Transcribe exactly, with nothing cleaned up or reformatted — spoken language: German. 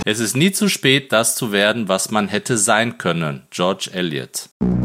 Es ist nie zu spät, das zu werden, was man hätte sein können. George Eliot.